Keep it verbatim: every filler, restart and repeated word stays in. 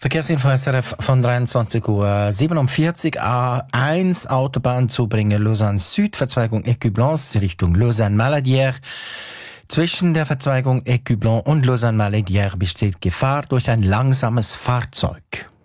Verkehrsinfo S R F von dreiundzwanzig Uhr siebenundvierzig. A eins Autobahnzubringer Lausanne Süd, Verzweigung Écublens Richtung Lausanne-Maladière. Zwischen der Verzweigung Écublens und Lausanne-Maladière besteht Gefahr durch ein langsames Fahrzeug.